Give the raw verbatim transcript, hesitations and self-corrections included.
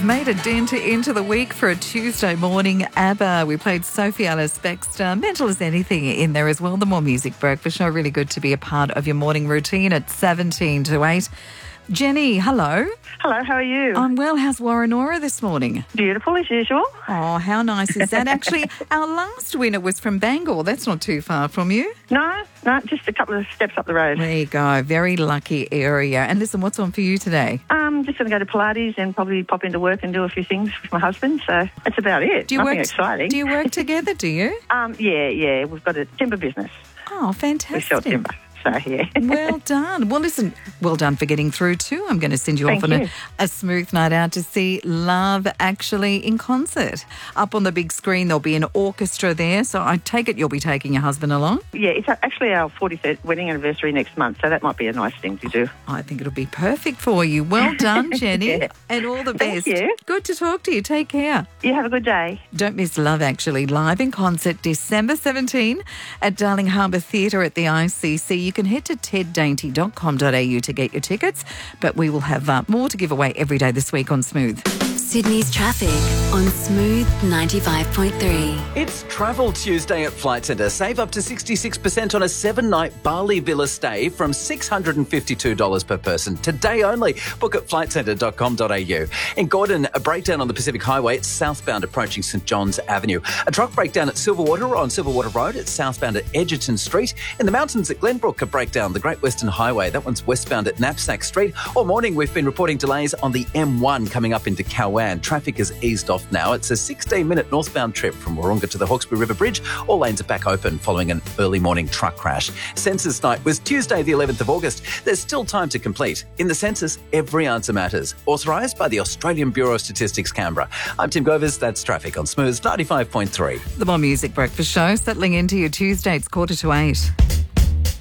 made a dent into the week for a Tuesday morning. ABBA. We played Sophie Ellis-Bextor. Mental as anything in there as well. The More Music Breakfast Show. Really good to be a part of your morning routine at seventeen to eight. Jenny, hello. Hello, how are you? I'm well. How's Warrenora this morning? Beautiful as usual. Oh, how nice is that? Actually, our last winner was from Bangor. That's not too far from you. No, no, just a couple of steps up the road. There you go. Very lucky area. And listen, what's on for you today? Um, just going to go to Pilates and probably pop into work and do a few things with my husband. So that's about it. Do you Nothing work, exciting. Do you work together, do you? Um, yeah, yeah. We've got a timber business. Oh, fantastic. We sell timber. So, yeah. Well done. Well, listen, well done for getting through too. I'm going to send you Thank off on you. a, a smooth night out to see Love Actually in concert. Up on the big screen, there'll be an orchestra there. So I take it you'll be taking your husband along? Yeah, it's actually our forty-third wedding anniversary next month, so that might be a nice thing to do. I think it'll be perfect for you. Well done, Jenny. Yeah. And all the Thank best. you. Good to talk to you. Take care. You have a good day. Don't miss Love Actually live in concert December seventeenth at Darling Harbour Theatre at the I C C. You can head to ted dainty dot com dot a u to get your tickets, but we will have uh, more to give away every day this week on Smooth. Sydney's traffic on Smooth ninety-five point three. It's Travel Tuesday at Flight Centre. Save up to sixty-six percent on a seven-night Bali Villa stay from six hundred fifty-two dollars per person. Today only. Book at flight centre dot com dot a u. In Gordon, a breakdown on the Pacific Highway. It's southbound approaching St John's Avenue. A truck breakdown at Silverwater on Silverwater Road. It's southbound at Edgerton Street. In the mountains at Glenbrook, a breakdown. The Great Western Highway. That one's westbound at Knapsack Street. All morning, we've been reporting delays on the M one coming up into Cowan. Traffic has eased off now. It's a sixteen-minute northbound trip from Wahroonga to the Hawkesbury River Bridge. All lanes are back open following an early morning truck crash. Census night was Tuesday the eleventh of August. There's still time to complete. In the census, every answer matters. Authorised by the Australian Bureau of Statistics, Canberra. I'm Tim Govers. That's traffic on Smooth ninety-five point three. The More Music Breakfast Show settling into your Tuesday. It's quarter to eight.